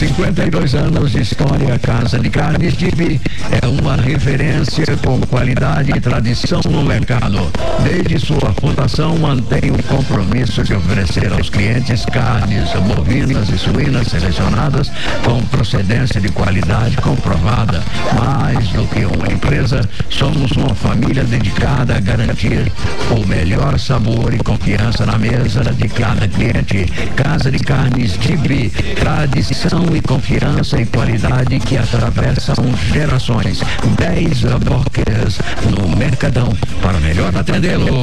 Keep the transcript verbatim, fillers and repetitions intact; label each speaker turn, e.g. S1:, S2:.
S1: cinquenta e dois anos de história, a Casa de Carnes Tibi é uma referência com qualidade e tradição no mercado. Desde sua fundação, mantém o compromisso de oferecer aos clientes carnes bovinas e suínas selecionadas com procedência de qualidade comprovada. Mais do que uma empresa, somos uma família dedicada a garantir o melhor sabor e confiança na mesa de cada cliente. Casa de Carnes Tibi, tradição e confiança e qualidade que atravessam gerações. dez boques no Mercadão para melhor atendê-lo.